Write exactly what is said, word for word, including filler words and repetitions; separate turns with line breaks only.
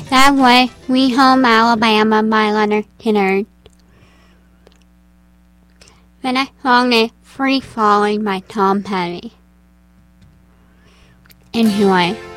That way, We Home Alabama by Leonard Skinner. The next song is Free Falling by Tom Petty. Enjoy.